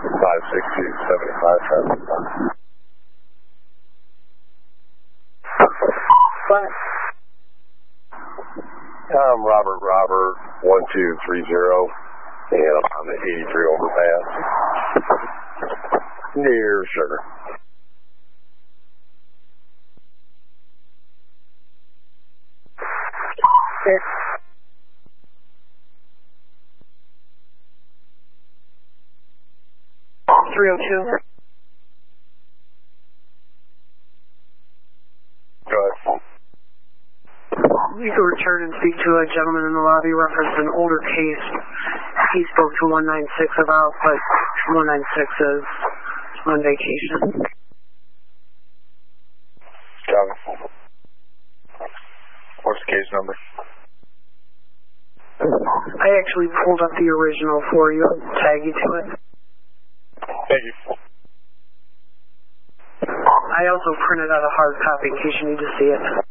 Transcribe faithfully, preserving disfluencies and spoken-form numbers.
five six two seven five seven. What? I'm Robert Robert one two three zero, and I'm on the eighty-three overpass near Sugar. Six. three oh two. Go ahead. You can return and speak to a gentleman in the lobby reference an older case he spoke to one nine six about, but one nine six is on vacation. Copy. What's the case number? I actually pulled up the original for you. I'll tag you to it. Thank you. I also printed out a hard copy in case you need to see it.